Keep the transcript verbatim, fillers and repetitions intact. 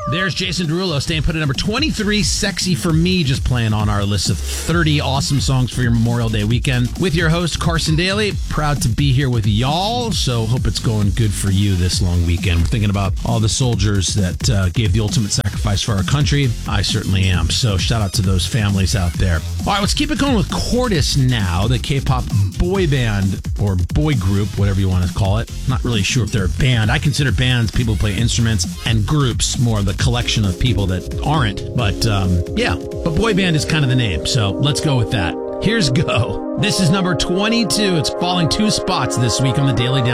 There's Jason Derulo staying put at number twenty-three, Sexy for Me, just playing on our list of thirty awesome songs for your Memorial Day weekend. With your host, Carson Daly. Proud to be here with y'all, so hope it's going good for you this long weekend. We're thinking about all the soldiers that uh, gave the ultimate sacrifice for our country. I certainly am, so shout out to those families out there. All right, let's keep it going with Cordis now, the K-pop boy band, or boy group, whatever you want to call it. Not really sure if they're a band. I consider bands people who play instruments, and groups more the collection of people that aren't. But um, yeah, but boy band is kind of the name, so let's go with that. Here's Go. This is number twenty-two. It's falling two spots this week on the Daily Down.